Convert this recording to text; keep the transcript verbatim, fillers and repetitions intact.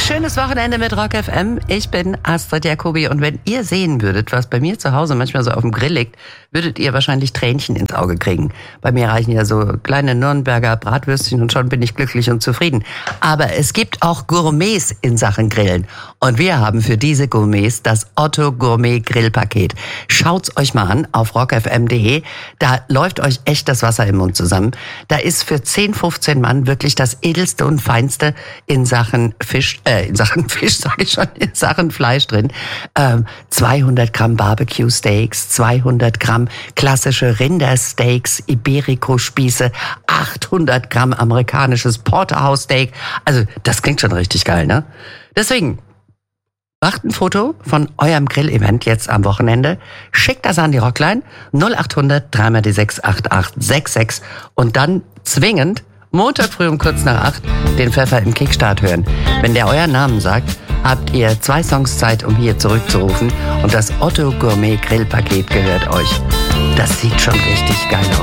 Schönes Wochenende mit Rock F M. Ich bin Astrid Jacobi und wenn ihr sehen würdet, was bei mir zu Hause manchmal so auf dem Grill liegt, würdet ihr wahrscheinlich Tränchen ins Auge kriegen. Bei mir reichen ja so kleine Nürnberger Bratwürstchen und schon bin ich glücklich und zufrieden. Aber es gibt auch Gourmets in Sachen Grillen und wir haben für diese Gourmets das Otto Gourmet Grillpaket. Schaut's euch mal an auf rock f m punkt d e. Da läuft euch echt das Wasser im Mund zusammen. Da ist für zehn, fünfzehn Mann wirklich das Edelste und Feinste in Sachen Fisch, äh, in Sachen Fisch sage ich schon, in Sachen Fleisch drin. Ähm, zweihundert Gramm Barbecue Steaks, zweihundert Gramm klassische Rindersteaks, Iberico-Spieße, achthundert Gramm amerikanisches Porterhouse Steak. Also das klingt schon richtig geil, ne? Deswegen macht ein Foto von eurem Grill-Event jetzt am Wochenende, schickt das an die Rockline null acht hundert drei mal die sechs acht acht sechs sechs und dann zwingend Montag früh um kurz nach acht den Pfeffer im Kickstart hören. Wenn der euren Namen sagt, habt ihr zwei Songs Zeit, um hier zurückzurufen und das Otto Gourmet Grillpaket gehört euch. Das sieht schon richtig geil aus.